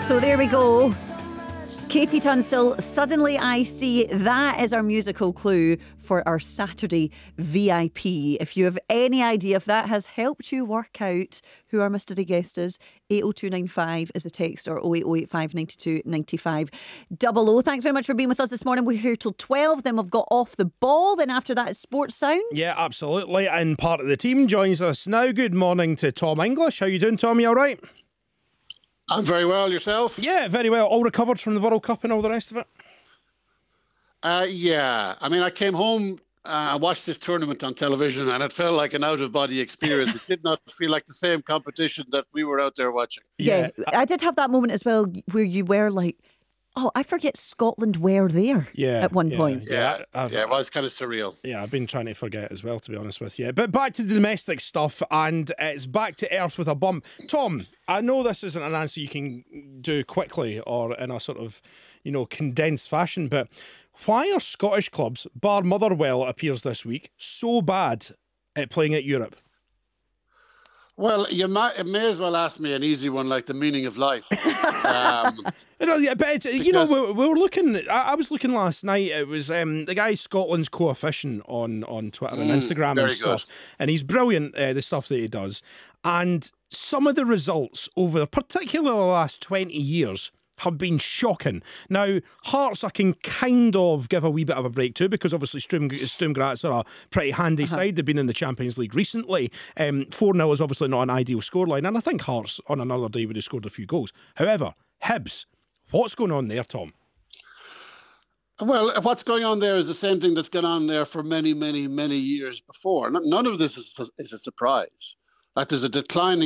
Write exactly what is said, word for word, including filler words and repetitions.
So there we go. Katie Tunstall, Suddenly I See. That is our musical clue for our Saturday V I P. If you have any idea if that has helped you work out who our mystery guest is, eight oh two nine five is the text, or oh eight oh eight five nine two nine five double oh. Thanks very much for being with us this morning. We're here till twelve, then we've got Off the Ball, then after that is Sports Sound. Yeah, absolutely. And part of the team joins us now. Good morning to Tom English. How you doing, Tom? You all right? I'm very well. Yourself? Yeah, very well. All recovered from the World Cup and all the rest of it? Uh, yeah. I mean, I came home, uh, I watched this tournament on television, and it felt like an out-of-body experience. It did not feel like the same competition that we were out there watching. Yeah, yeah, I did have that moment as well where you were like, oh, I forget Scotland were there yeah, at one yeah, point. Yeah, yeah, yeah, it was kind of surreal. Yeah, I've been trying to forget as well, to be honest with you. But back to the domestic stuff, and it's back to earth with a bump. Tom, I know this isn't an answer you can do quickly or in a sort of, you know, condensed fashion, but why are Scottish clubs, bar Motherwell it appears this week, so bad at playing at Europe? Well, you might, may as well ask me an easy one like the meaning of life. Um, you know, yeah, but you know, we, we were looking. I, I was looking last night. It was um, the guy Scotland's coefficient on on Twitter and Instagram mm, and stuff, good. and he's brilliant. Uh, the stuff that he does, and some of the results over, particularly the last twenty years, have been shocking. Now, Hearts I can kind of give a wee bit of a break to, because obviously Sturm, Sturm Graz are a pretty handy uh-huh. side. They've been in the Champions League recently. Um, four nil is obviously not an ideal scoreline, and I think Hearts on another day would have scored a few goals. However, Hibs, what's going on there, Tom? Well, what's going on there is the same thing that's gone on there for many, many, many years before. None of this is, is a surprise. Like, there's a declining